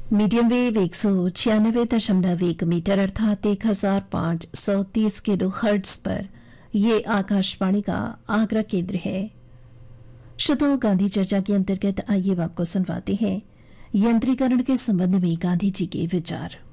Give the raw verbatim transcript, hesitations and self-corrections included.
Medium wave एक सौ छियानवे दशमलव एक मीटर अर्थात एक हजार पांच सौ तीस किलो हर्ट्ज पर ये आकाशवाणी का आगरा केंद्र है। श्रोताओं, गांधी चर्चा के अंतर्गत आइए आपको सुनवाते हैं यंत्रीकरण के संबंध में गांधी जी के विचार।